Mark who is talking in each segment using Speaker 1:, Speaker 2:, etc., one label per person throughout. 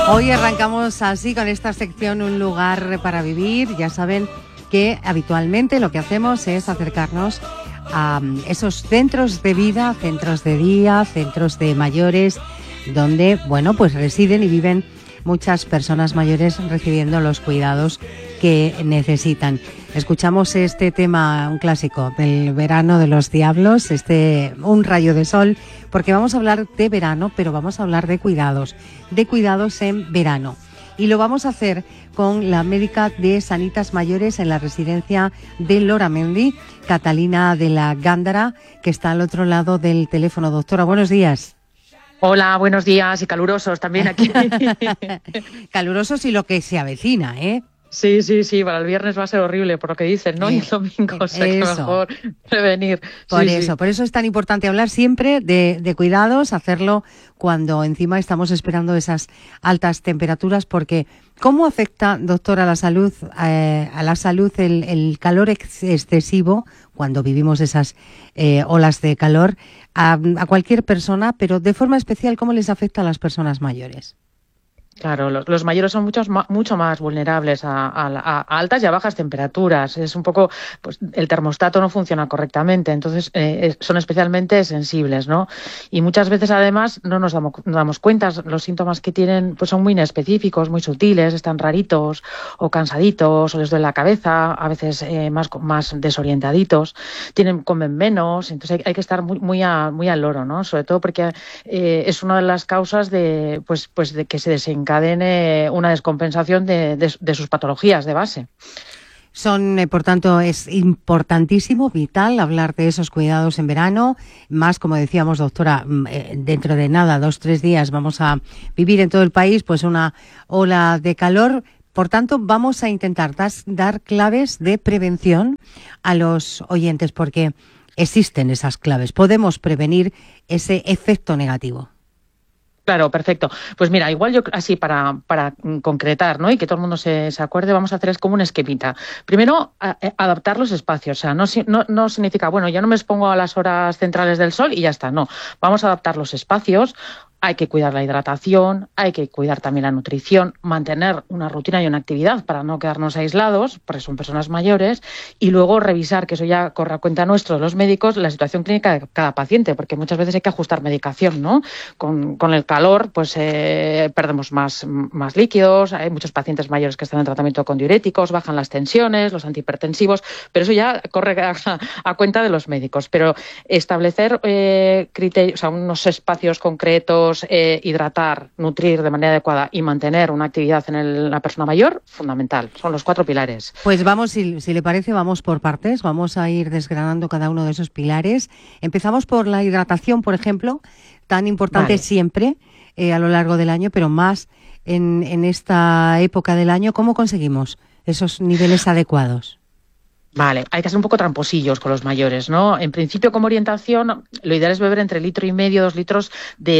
Speaker 1: Hoy arrancamos así con esta sección Un lugar para vivir. Ya saben que habitualmente lo que hacemos es acercarnos a esos centros de vida, centros de día, centros de mayores, donde, bueno, pues residen y viven muchas personas mayores recibiendo los cuidados que necesitan. Escuchamos este tema, un clásico del verano de los diablos, Un rayo de sol, porque vamos a hablar de verano, pero vamos a hablar de cuidados en verano. Y lo vamos a hacer con la médica de Sanitas Mayores en la residencia de Loramendi, Catalina de la Gándara, que está al otro lado del teléfono. Doctora, buenos días.
Speaker 2: Hola, buenos días y calurosos también aquí.
Speaker 1: Calurosos y lo que se avecina, ¿eh?
Speaker 2: Sí, para el viernes va a ser horrible por lo que dicen, ¿no? Y el domingo, o sea que mejor prevenir.
Speaker 1: Por eso es tan importante hablar siempre de cuidados, hacerlo cuando encima estamos esperando esas altas temperaturas, porque ¿cómo afecta, doctora, a la salud el calor excesivo cuando vivimos esas olas de calor a cualquier persona, pero de forma especial cómo les afecta a las personas mayores?
Speaker 2: Claro, los mayores son mucho más vulnerables a altas y a bajas temperaturas. Es un poco, pues el termostato no funciona correctamente, entonces son especialmente sensibles, ¿no? Y muchas veces además no nos damos cuenta. Los síntomas que tienen pues son muy inespecíficos, muy sutiles, están raritos o cansaditos o les duele la cabeza, a veces más desorientaditos, comen menos, entonces hay que estar muy al loro, ¿no? Sobre todo porque es una de las causas de que se desencadene una descompensación de sus patologías de base.
Speaker 1: Por tanto, es importantísimo, vital, hablar de esos cuidados en verano. Más, como decíamos, doctora, dentro de nada, 2-3 días, vamos a vivir en todo el país pues una ola de calor. Por tanto, vamos a intentar dar claves de prevención a los oyentes, porque existen esas claves. Podemos prevenir ese efecto negativo.
Speaker 2: Claro, perfecto. Pues mira, igual yo así para concretar, ¿no? Y que todo el mundo se acuerde, vamos a hacer es como un esquemita. Primero, adaptar los espacios. O sea, no significa, bueno, ya no me expongo a las horas centrales del sol y ya está. No, vamos a adaptar los espacios. Hay que cuidar la hidratación, hay que cuidar también la nutrición, mantener una rutina y una actividad para no quedarnos aislados, porque son personas mayores, y luego revisar, que eso ya corre a cuenta nuestro, de los médicos, la situación clínica de cada paciente, porque muchas veces hay que ajustar medicación, ¿no? Con el calor, pues perdemos más líquidos, hay muchos pacientes mayores que están en tratamiento con diuréticos, bajan las tensiones, los antihipertensivos, pero eso ya corre a cuenta de los médicos. Pero establecer criterios, o sea, unos espacios concretos, hidratar, nutrir de manera adecuada y mantener una actividad en la persona mayor, fundamental. Son los 4 pilares.
Speaker 1: Pues vamos, si le parece, vamos por partes. Vamos a ir desgranando cada uno de esos pilares. Empezamos por la hidratación, por ejemplo, tan importante siempre a lo largo del año, pero más en esta época del año. ¿Cómo conseguimos esos niveles adecuados?
Speaker 2: Vale, hay que ser un poco tramposillos con los mayores, ¿no? En principio, como orientación, lo ideal es beber entre 1,5 litros, 2 litros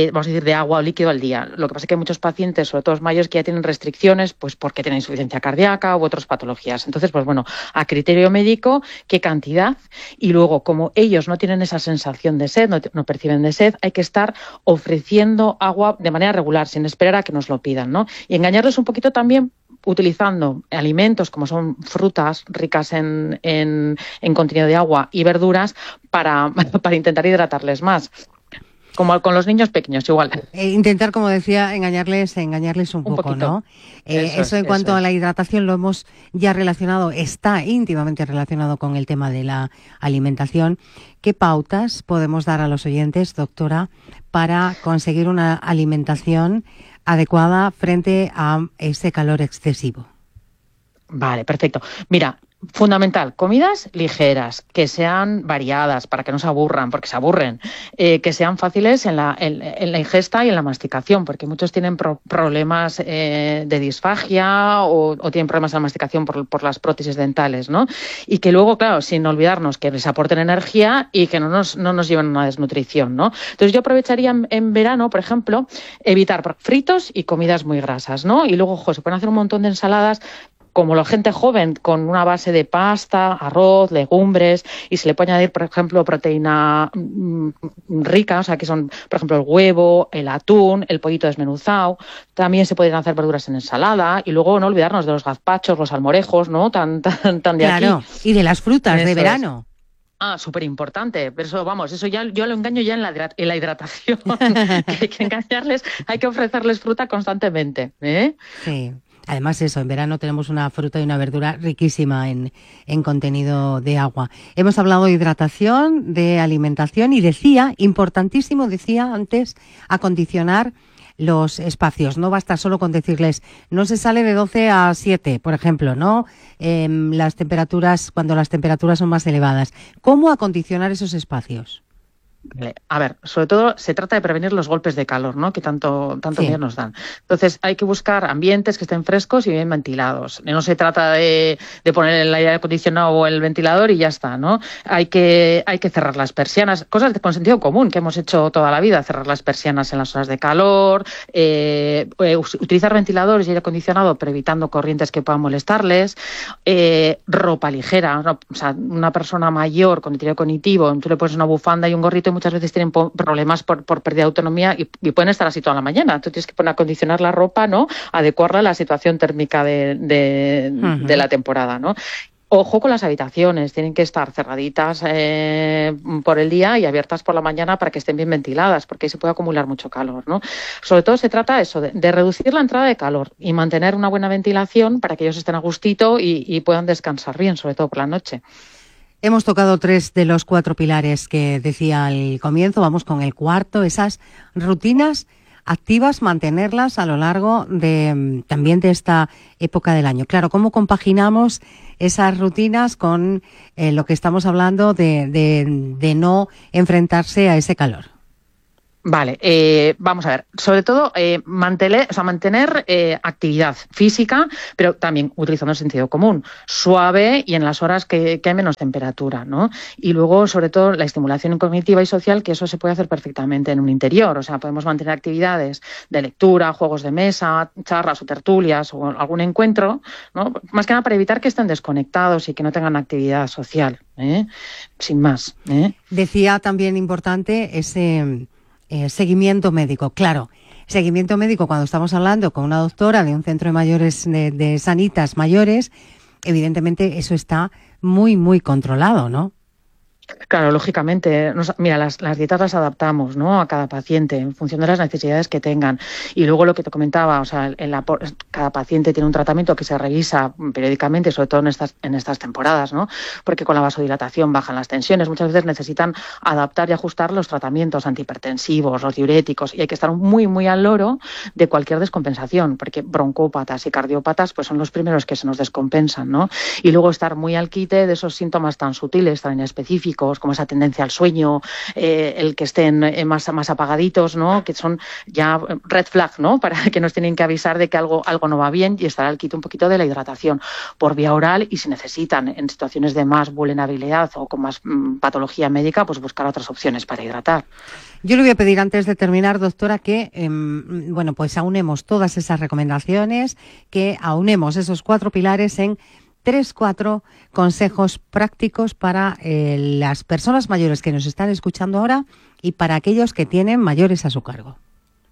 Speaker 2: de agua o líquido al día. Lo que pasa es que hay muchos pacientes, sobre todo los mayores, que ya tienen restricciones, pues porque tienen insuficiencia cardíaca u otras patologías. Entonces, pues bueno, a criterio médico, qué cantidad. Y luego, como ellos no tienen esa sensación de sed, no perciben de sed, hay que estar ofreciendo agua de manera regular, sin esperar a que nos lo pidan, ¿no? Y engañarles un poquito también utilizando alimentos como son frutas ricas en contenido de agua y verduras para intentar hidratarles más. Como con los niños pequeños, igual.
Speaker 1: Intentar, como decía, engañarles un poco,
Speaker 2: poquito,
Speaker 1: ¿no? Eso en cuanto a la hidratación lo hemos ya relacionado, está íntimamente relacionado con el tema de la alimentación. ¿Qué pautas podemos dar a los oyentes, doctora, para conseguir una alimentación adecuada frente a ese calor excesivo?
Speaker 2: Vale, perfecto. Mira, fundamental, comidas ligeras, que sean variadas para que no se aburran, porque se aburren, que sean fáciles en la ingesta y en la masticación, porque muchos tienen problemas de disfagia o tienen problemas en la masticación por las prótesis dentales, ¿no? Y que luego, claro, sin olvidarnos que les aporten energía y que no nos lleven a una desnutrición, ¿no? Entonces yo aprovecharía en verano, por ejemplo, evitar fritos y comidas muy grasas, ¿no? Y luego, se pueden hacer un montón de ensaladas como la gente joven, con una base de pasta, arroz, legumbres, y se le puede añadir, por ejemplo, proteína rica, o sea, que son, por ejemplo, el huevo, el atún, el pollito desmenuzado. También se pueden hacer verduras en ensalada, y luego no olvidarnos de los gazpachos, los almorejos, ¿no? Tan de
Speaker 1: Claro,
Speaker 2: aquí.
Speaker 1: y de las frutas de
Speaker 2: Eso
Speaker 1: verano.
Speaker 2: súper importante, pero eso, vamos, eso ya yo lo engaño ya en la hidratación, que hay que engañarles, hay que ofrecerles fruta constantemente, ¿eh?
Speaker 1: Sí. Además eso, en verano tenemos una fruta y una verdura riquísima en contenido de agua. Hemos hablado de hidratación, de alimentación y importantísimo, decía antes, acondicionar los espacios. No basta solo con decirles, no se sale de 12 a 7, por ejemplo, ¿no? Las temperaturas, cuando las temperaturas son más elevadas. ¿Cómo acondicionar esos espacios?
Speaker 2: Vale. A ver, sobre todo se trata de prevenir los golpes de calor, ¿no? Que tanto
Speaker 1: Sí.
Speaker 2: miedo nos dan. Entonces hay que buscar ambientes que estén frescos y bien ventilados. No se trata de poner el aire acondicionado o el ventilador y ya está, ¿no? Hay que cerrar las persianas, cosas con sentido común que hemos hecho toda la vida, cerrar las persianas en las horas de calor, utilizar ventiladores y aire acondicionado, pero evitando corrientes que puedan molestarles, ropa ligera, ¿no? O sea, una persona mayor con deterioro cognitivo, tú le pones una bufanda y un gorrito y muchas veces tienen problemas por pérdida de autonomía y pueden estar así toda la mañana. Tú tienes que poner a acondicionar la ropa, ¿no? Adecuarla a la situación térmica de la temporada, ¿no? Ojo con las habitaciones, tienen que estar cerraditas por el día y abiertas por la mañana para que estén bien ventiladas, porque ahí se puede acumular mucho calor, ¿no? Sobre todo se trata eso, de reducir la entrada de calor y mantener una buena ventilación para que ellos estén a gustito y puedan descansar bien, sobre todo por la noche.
Speaker 1: Hemos tocado 3 de los 4 pilares que decía al comienzo. Vamos con el cuarto, esas rutinas activas, mantenerlas a lo largo también de esta época del año. Claro, ¿cómo compaginamos esas rutinas con lo que estamos hablando de no enfrentarse a ese calor?
Speaker 2: Vale, vamos a ver, sobre todo mantener actividad física, pero también utilizando el sentido común, suave y en las horas que hay menos temperatura, ¿no? Y luego, sobre todo, la estimulación cognitiva y social, que eso se puede hacer perfectamente en un interior, o sea, podemos mantener actividades de lectura, juegos de mesa, charlas o tertulias o algún encuentro, ¿no? Más que nada para evitar que estén desconectados y que no tengan actividad social, sin más.
Speaker 1: Decía también importante ese seguimiento médico, claro. Seguimiento médico cuando estamos hablando con una doctora de un centro de mayores, de sanitas mayores, evidentemente eso está muy, muy controlado, ¿no?
Speaker 2: Claro, lógicamente. Mira, las dietas las adaptamos, ¿no? A cada paciente en función de las necesidades que tengan. Y luego lo que te comentaba, o sea, cada paciente tiene un tratamiento que se revisa periódicamente, sobre todo en estas temporadas, ¿no? Porque con la vasodilatación bajan las tensiones. Muchas veces necesitan adaptar y ajustar los tratamientos antihipertensivos, los diuréticos, y hay que estar muy, muy al loro de cualquier descompensación, porque broncópatas y cardiópatas pues son los primeros que se nos descompensan, ¿no? Y luego estar muy al quite de esos síntomas tan sutiles, tan inespecíficos, como esa tendencia al sueño, el que estén más apagaditos, ¿no? Que son ya red flag, ¿no? Para que nos tienen que avisar de que algo no va bien, y estar al quite un poquito de la hidratación por vía oral, y si necesitan en situaciones de más vulnerabilidad o con más patología médica, pues buscar otras opciones para hidratar.
Speaker 1: Yo le voy a pedir antes de terminar, doctora, que pues aunemos todas esas recomendaciones, que aunemos esos 4 pilares en 3-4 consejos prácticos para las personas mayores que nos están escuchando ahora y para aquellos que tienen mayores a su cargo.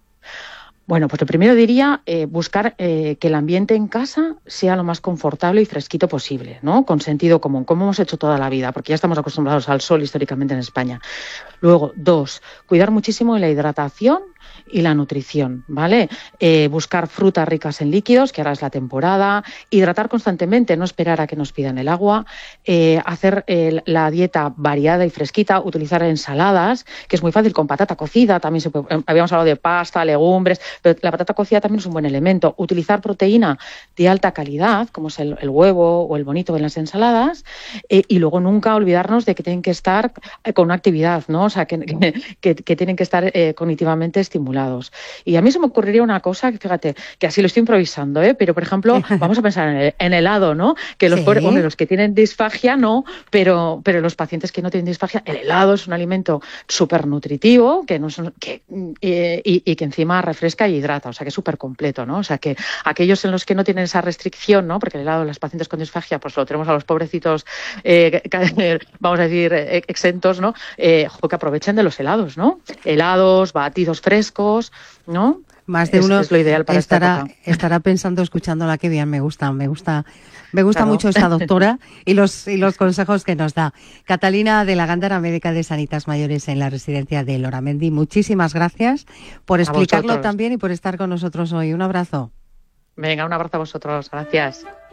Speaker 2: Bueno, pues lo primero diría buscar que el ambiente en casa sea lo más confortable y fresquito posible, ¿no? Con sentido común, como hemos hecho toda la vida, porque ya estamos acostumbrados al sol históricamente en España. Luego, 2, cuidar muchísimo de la hidratación y la nutrición, ¿vale? Buscar frutas ricas en líquidos, que ahora es la temporada, hidratar constantemente, no esperar a que nos pidan el agua, hacer la dieta variada y fresquita, utilizar ensaladas, que es muy fácil con patata cocida, también habíamos hablado de pasta, legumbres, pero la patata cocida también es un buen elemento. Utilizar proteína de alta calidad, como es el huevo o el bonito en las ensaladas, y luego nunca olvidarnos de que tienen que estar con una actividad, ¿no? O sea, que tienen que estar cognitivamente estimulados estimulados. Y a mí se me ocurriría una cosa, que fíjate, que así lo estoy improvisando, pero por ejemplo, vamos a pensar en helado, ¿no? Que los, hombre, los que tienen disfagia no, pero los pacientes que no tienen disfagia, el helado es un alimento súper nutritivo, que y que encima refresca y hidrata, o sea que es súper completo, ¿no? O sea que aquellos en los que no tienen esa restricción, ¿no? Porque el helado de los pacientes con disfagia, pues lo tenemos a los pobrecitos, vamos a decir, exentos, ¿no? Que aprovechen de los helados, ¿no? Helados, batidos frescos, ¿no?
Speaker 1: Más de uno
Speaker 2: es lo ideal para
Speaker 1: estará pensando, escuchándola, qué bien, me gusta claro. Mucho esta doctora y los consejos que nos da. Catalina de la Gándara, médica de Sanitas Mayores en la residencia de Loramendi. Muchísimas gracias por explicarlo también y por estar con nosotros hoy. Un abrazo.
Speaker 2: Venga, un abrazo a vosotros. Gracias.